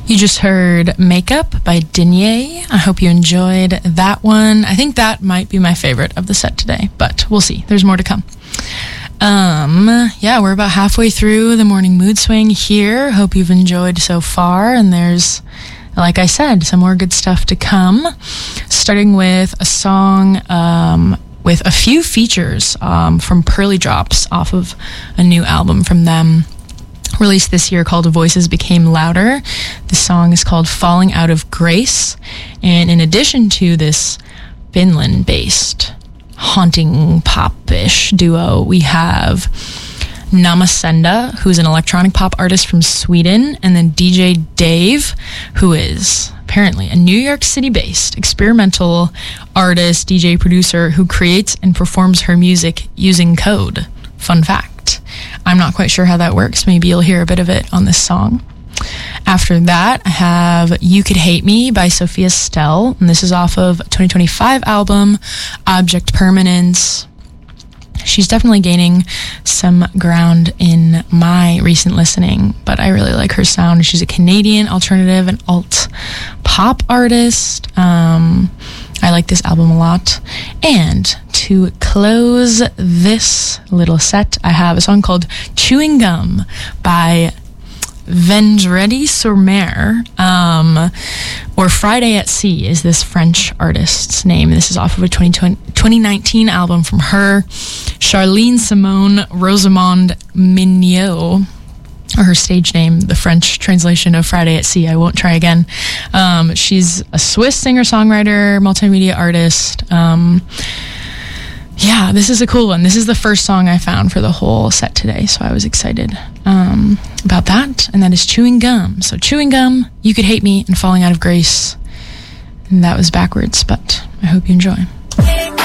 You just heard Makeup by Dinier. I hope you enjoyed that one. I think that might be my favorite of the set today, but we'll see. There's more to come. Yeah, we're about halfway through the morning mood swing here. Hope you've enjoyed so far, and there's, like I said, some more good stuff to come. Starting with a song with a few features from Pearly Drops off of a new album from them, released this year, called Voices Became Louder. The song is called Falling Out of Grace. And in addition to this Finland-based haunting pop-ish duo, we have Namasenda, who's an electronic pop artist from Sweden, and then DJ Dave, who is apparently a New York City-based experimental artist, DJ producer who creates and performs her music using code. Fun fact. I'm not quite sure how that works. Maybe you'll hear a bit of it on this song. After that, I have You Could Hate Me by Sophia Stell, and this is off of 2025 album Object Permanence. She's definitely gaining some ground in my recent listening, but I really like her sound. She's a Canadian alternative and alt pop artist. I like this album a lot. And to close this little set, I have a song called Chewing Gum by Vendredi sur Mer, or Friday at Sea is this French artist's name. This is off of a 2019 album from her. Charlene Simone Rosamond Mignot, or her stage name, the French translation of Friday at Sea. I won't try again. She's a Swiss singer-songwriter, multimedia artist. Yeah, this is a cool one. This is the first song I found for the whole set today, so I was excited about that. And that is Chewing Gum. So Chewing Gum, You Could Hate Me, and Falling Out of Grace. And that was backwards, but I hope you enjoy.